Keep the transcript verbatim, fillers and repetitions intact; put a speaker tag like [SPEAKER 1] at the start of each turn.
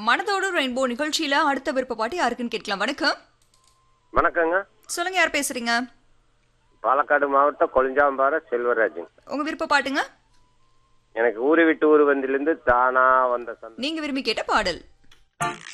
[SPEAKER 1] மனதோடு ரெயின்போ நிகழ்ச்சியில அடுத்த விருப்ப பாட்டு யாருக்குன்னு கேட்கலாம். வணக்கம்.
[SPEAKER 2] வணக்கங்க.
[SPEAKER 1] சொல்லுங்க, யார் பேசுறீங்க?
[SPEAKER 2] பாலக்காடு மாவட்டம் கொளிஞ்சாம்பாறை செல்வராஜ்.
[SPEAKER 1] உங்க விருப்ப பாட்டுங்க?
[SPEAKER 2] எனக்கு ஊரு விட்டு ஊரு வந்திலிருந்து தானா வந்த
[SPEAKER 1] நீங்க விரும்பி கேட்ட பாடல்.